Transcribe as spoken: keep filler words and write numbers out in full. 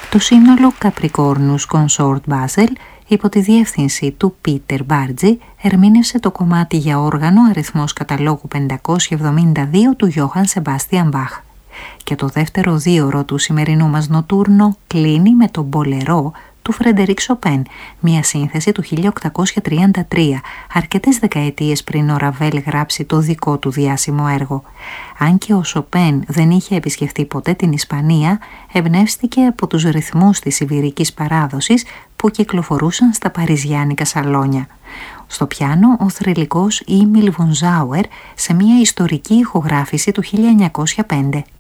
Το σύνολο Καπρικόρνους Consort Basel, υπό τη διεύθυνση του Πίτερ Μπάρτζι, ερμήνευσε το κομμάτι για όργανο αριθμός καταλόγου πεντακόσια εβδομήντα δύο του Γιώχαν Σεμπάστιαν Μπαχ. Και το δεύτερο δίωρο του σημερινού μας νοτούρνο κλείνει με το Μπολερό του Φρεντερίκ Σοπέν, μια σύνθεση του χίλια οκτακόσια τριάντα τρία, αρκετές δεκαετίες πριν ο Ραβέλ γράψει το δικό του διάσημο έργο. Αν και ο Σοπέν δεν είχε επισκεφτεί ποτέ την Ισπανία, εμπνεύστηκε από τους ρυθμούς της ιβηρικής παράδοσης που κυκλοφορούσαν στα παριζιάνικα σαλόνια. Στο πιάνο ο θρυλικός Ήμιλ Βον Ζάουερ σε μια ιστορική ηχογράφηση του χίλια εννιακόσια πέντε.